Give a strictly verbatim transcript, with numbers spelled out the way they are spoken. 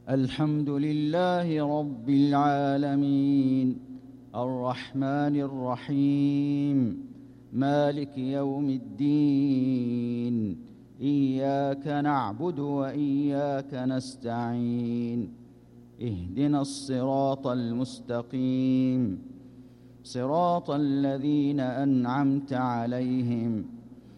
الحمد لله رب العالمين الرحمن الرحيم مالك يوم الدين إياك نعبد وإياك نستعين اهدنا الصراط المستقيم صراط الذين أنعمت عليهم